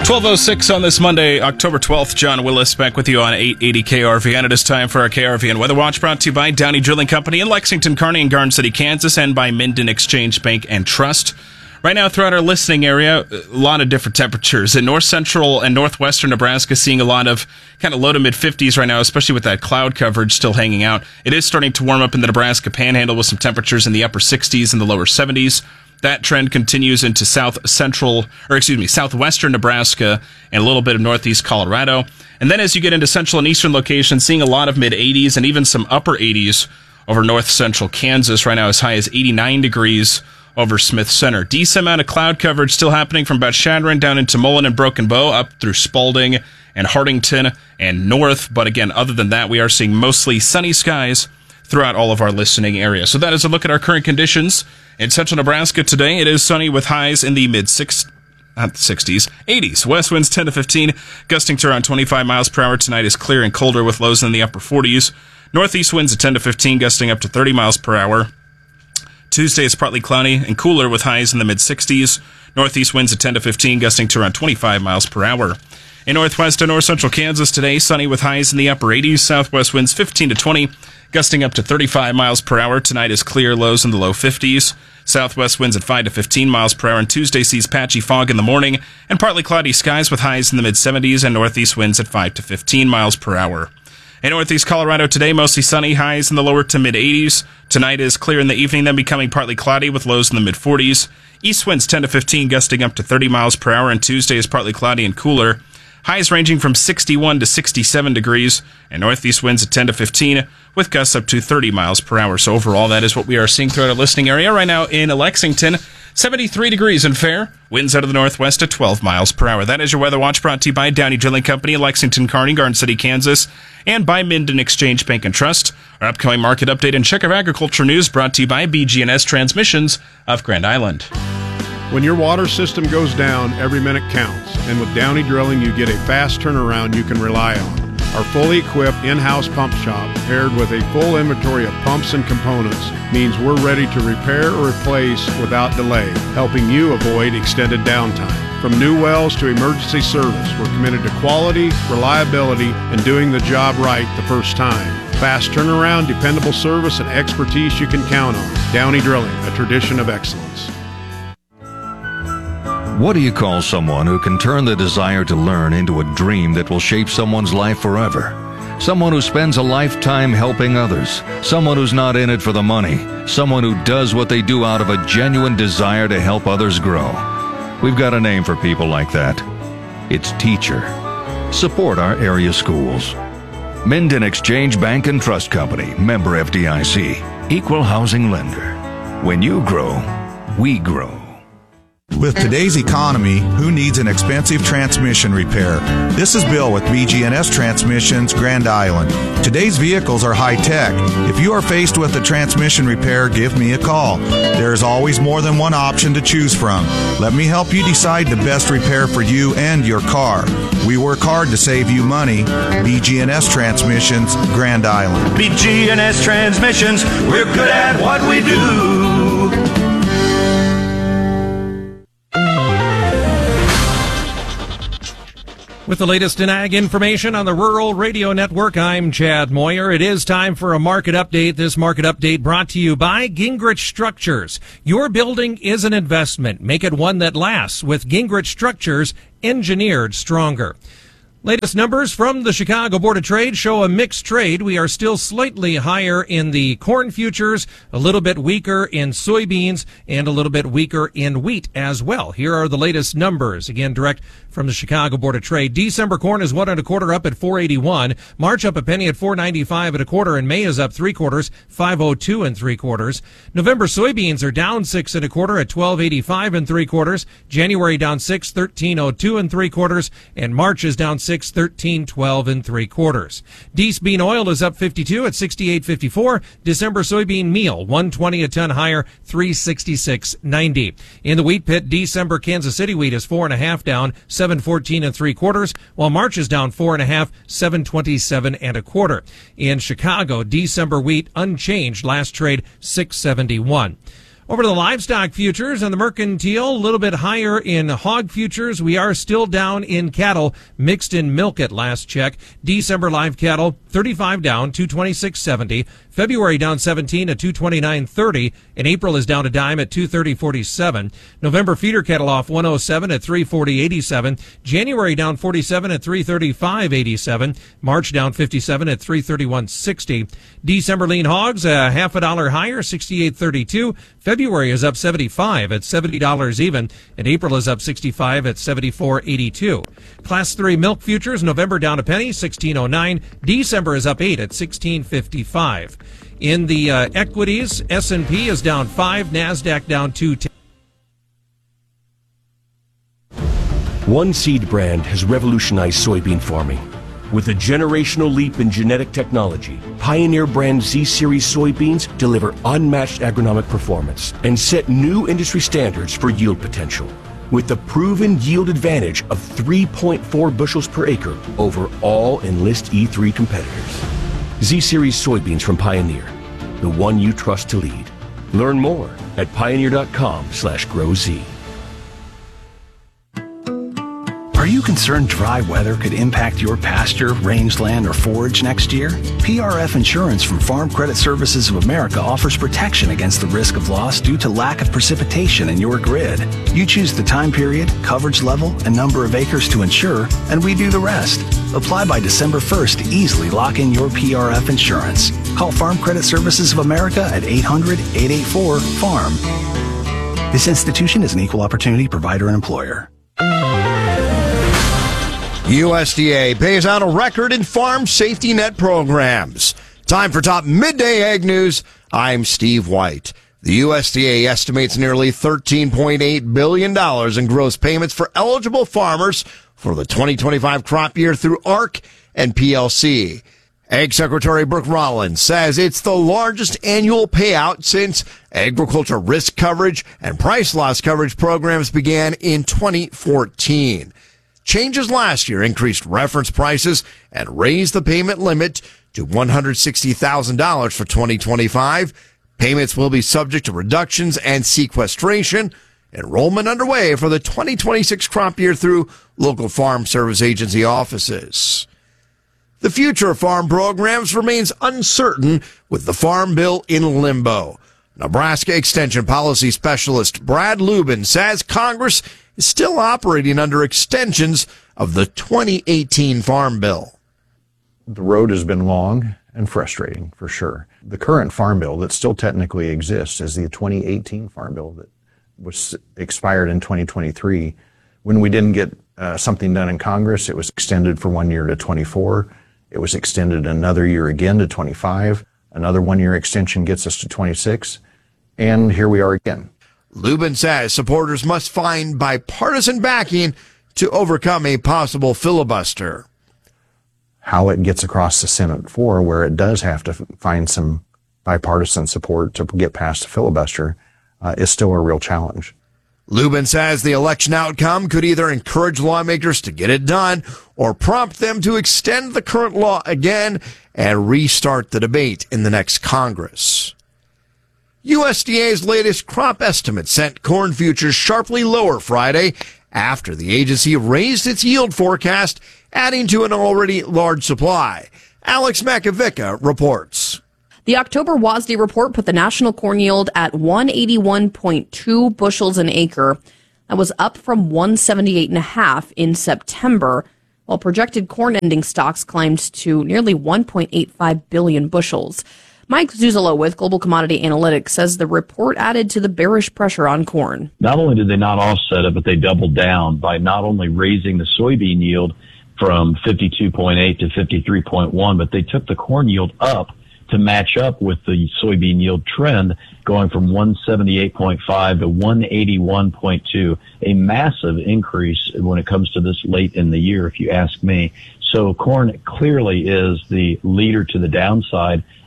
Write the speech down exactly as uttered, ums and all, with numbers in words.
twelve oh six on this Monday, October twelfth. John Willis back with you on eight eighty K R V N. It is time for our K R V N Weather Watch, brought to you by Downey Drilling Company in Lexington, Kearney, and Garden City, Kansas, and by Minden Exchange Bank and Trust. Right now, throughout our listening area, a lot of different temperatures. In north central and northwestern Nebraska, seeing a lot of kind of low to mid fifties right now, especially with that cloud coverage still hanging out. It is starting to warm up in the Nebraska Panhandle with some temperatures in the upper sixties and the lower seventies. That trend continues into south central, or excuse me, southwestern Nebraska and a little bit of northeast Colorado. And then as you get into central and eastern locations, seeing a lot of mid eighties and even some upper eighties over north central Kansas right now, as high as eighty-nine degrees over Smith Center. Decent amount of cloud coverage still happening from Beth Chadron down into Mullen and Broken Bow, up through Spalding and Hardington and north. But again, other than that, we are seeing mostly sunny skies throughout all of our listening area. So that is a look at our current conditions in central Nebraska today. It is sunny with highs in the mid six, not sixties, eighties. West winds ten to fifteen, gusting to around twenty-five miles per hour. Tonight is clear and colder with lows in the upper forties. Northeast winds at ten to fifteen, gusting up to thirty miles per hour. Tuesday is partly cloudy and cooler with highs in the mid sixties. Northeast winds at ten to fifteen, gusting to around twenty-five miles per hour. In northwest and north central Kansas today, sunny with highs in the upper eighties. Southwest winds fifteen to twenty, gusting up to thirty-five miles per hour. Tonight is clear, lows in the low fifties. Southwest winds at five to fifteen miles per hour. And Tuesday sees patchy fog in the morning and partly cloudy skies with highs in the mid seventies and northeast winds at five to fifteen miles per hour. In northeast Colorado today, mostly sunny, highs in the lower to mid eighties. Tonight is clear in the evening, then becoming partly cloudy with lows in the mid forties. East winds ten to fifteen, gusting up to thirty miles per hour. And Tuesday is partly cloudy and cooler. Highs ranging from sixty-one to sixty-seven degrees, and northeast winds at ten to fifteen, with gusts up to thirty miles per hour. So overall, that is what we are seeing throughout our listening area. Right now in Lexington, seventy-three degrees and fair. Winds out of the northwest at twelve miles per hour. That is your Weather Watch, brought to you by Downey Drilling Company in Lexington, Kearney, Garden City, Kansas, and by Minden Exchange Bank and Trust. Our upcoming market update and check of agriculture news brought to you by B G N S Transmissions of Grand Island. When your water system goes down, every minute counts. And with Downey Drilling, you get a fast turnaround you can rely on. Our fully equipped in-house pump shop, paired with a full inventory of pumps and components, means we're ready to repair or replace without delay, helping you avoid extended downtime. From new wells to emergency service, we're committed to quality, reliability, and doing the job right the first time. Fast turnaround, dependable service, and expertise you can count on. Downey Drilling, a tradition of excellence. What do you call someone who can turn the desire to learn into a dream that will shape someone's life forever? Someone who spends a lifetime helping others. Someone who's not in it for the money. Someone who does what they do out of a genuine desire to help others grow. We've got a name for people like that. It's teacher. Support our area schools. Minden Exchange Bank and Trust Company, member F D I C, equal housing lender. When you grow, we grow. With today's economy, who needs an expensive transmission repair? This is Bill with B G N S Transmissions, Grand Island. Today's vehicles are high-tech. If you are faced with a transmission repair, give me a call. There is always more than one option to choose from. Let me help you decide the best repair for you and your car. We work hard to save you money. B G N S Transmissions, Grand Island. B G N S Transmissions, we're good at what we do. With the latest in ag information on the Rural Radio Network, I'm Chad Moyer. It is time for a market update. This market update brought to you by Gingrich Structures. Your building is an investment. Make it one that lasts with Gingrich Structures, engineered stronger. Latest numbers from the Chicago Board of Trade show a mixed trade. We are still slightly higher in the corn futures, a little bit weaker in soybeans, and a little bit weaker in wheat as well. Here are the latest numbers. Again, direct from the Chicago Board of Trade. December corn is one and a quarter up at four eighty-one. March up a penny at four ninety-five and a quarter, and May is up three quarters, five oh two and three quarters. November soybeans are down six and a quarter at twelve eighty-five and three quarters. January down six, thirteen oh two and three quarters, and March is down six, thirteen twelve and three quarters. Dees bean oil is up fifty-two at sixty-eight fifty-four. December soybean meal one twenty a ton higher, three sixty-six ninety. In the wheat pit, December Kansas City wheat is four and a half down, seven fourteen and three quarters, while March is down four and a half, seven twenty-seven and a quarter. In Chicago, December wheat unchanged last trade, six seventy-one. Over to the livestock futures and the mercantile, a little bit higher in hog futures. We are still down in cattle, mixed in milk at last check. December live cattle, thirty-five down, two twenty-six seventy. February down seventeen at two twenty-nine thirty, and April is down a dime at two thirty forty-seven. November feeder cattle off one oh seven at three forty eighty-seven. January down forty-seven at three thirty-five eighty-seven. March down fifty-seven at three thirty-one sixty. December lean hogs a half a dollar higher, sixty-eight thirty-two. February is up seventy-five at seventy dollars even, and April is up sixty-five at seventy-four eighty-two. Class three milk futures, November down a penny, sixteen oh nine. December is up eight at sixteen fifty-five. In the uh, equities, S and P is down five, NASDAQ down two ten. One seed brand has revolutionized soybean farming. With a generational leap in genetic technology, Pioneer brand Z-Series soybeans deliver unmatched agronomic performance and set new industry standards for yield potential. With the proven yield advantage of three point four bushels per acre over all Enlist E three competitors. Z-Series soybeans from Pioneer, the one you trust to lead. Learn more at pioneer.com slash grow Z. Are you concerned dry weather could impact your pasture, rangeland, or forage next year? P R F Insurance from Farm Credit Services of America offers protection against the risk of loss due to lack of precipitation in your grid. You choose the time period, coverage level, and number of acres to insure, and we do the rest. Apply by December first to easily lock in your P R F insurance. Call Farm Credit Services of America at eight hundred, eight eight four, farm. This institution is an equal opportunity provider and employer. U S D A pays out a record in farm safety net programs. Time for top midday ag news. I'm Steve White. The U S D A estimates nearly thirteen point eight billion dollars in gross payments for eligible farmers for the twenty twenty-five crop year through A R C and P L C. Ag Secretary Brooke Rollins says it's the largest annual payout since agriculture risk coverage and price loss coverage programs began in twenty fourteen. Changes last year increased reference prices and raised the payment limit to one hundred sixty thousand dollars for twenty twenty-five. Payments will be subject to reductions and sequestration. Enrollment underway for the twenty twenty-six crop year through local Farm Service Agency offices. The future of farm programs remains uncertain with the Farm Bill in limbo. Nebraska Extension Policy Specialist Brad Lubin says Congress is still operating under extensions of the twenty eighteen Farm Bill. The road has been long and frustrating, for sure. The current Farm Bill that still technically exists is the twenty eighteen Farm Bill that was expired in twenty twenty-three. When we didn't get uh, something done in Congress, it was extended for one year to twenty-four. It was extended another year again to twenty-five. Another one-year extension gets us to twenty-six. And here we are again. Lubin says supporters must find bipartisan backing to overcome a possible filibuster. How it gets across the Senate floor, where it does have to find some bipartisan support to get past a filibuster, uh, is still a real challenge. Lubin says the election outcome could either encourage lawmakers to get it done or prompt them to extend the current law again and restart the debate in the next Congress. U S D A's latest crop estimate sent corn futures sharply lower Friday after the agency raised its yield forecast, adding to an already large supply. Alex Makovica reports. The October W A S D report put the national corn yield at one eighty-one point two bushels an acre. That was up from one seventy-eight point five in September, while projected corn ending stocks climbed to nearly one point eight five billion bushels. Mike Zuzolo with Global Commodity Analytics says the report added to the bearish pressure on corn. Not only did they not offset it, but they doubled down by not only raising the soybean yield from fifty-two point eight to fifty-three point one, but they took the corn yield up to match up with the soybean yield trend, going from one seventy-eight point five to one eighty-one point two, a massive increase when it comes to this late in the year, if you ask me. So corn clearly is the leader to the downside.